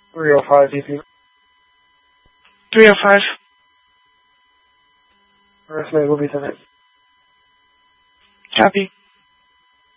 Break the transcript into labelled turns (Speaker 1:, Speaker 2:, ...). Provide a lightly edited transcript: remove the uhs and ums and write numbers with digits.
Speaker 1: 305 DP.
Speaker 2: 305.
Speaker 1: Arrest may will be tonight.
Speaker 2: Copy.